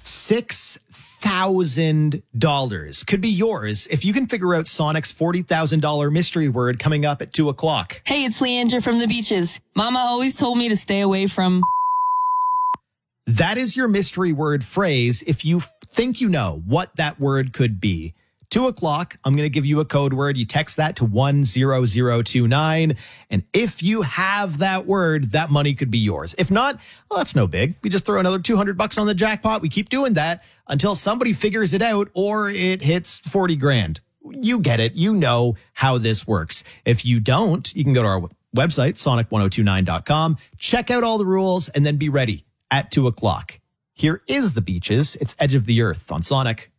$6,000 could be yours if you can figure out Sonic's $40,000 mystery word coming up at 2 o'clock. Hey, it's Leandra from the Beaches. Mama always told me to stay away from... That is your mystery word phrase if you think you know what that word could be. 2 o'clock, I'm going to give you a code word. You text that to 10029. And if you have that word, that money could be yours. If not, well, that's no big. We just throw another $200 on the jackpot. We keep doing that until somebody figures it out or it hits 40 grand. You get it. You know how this works. If you don't, you can go to our website, sonic1029.com, check out all the rules, and then be ready at 2 o'clock. Here is the Beaches. It's Edge of the Earth on Sonic.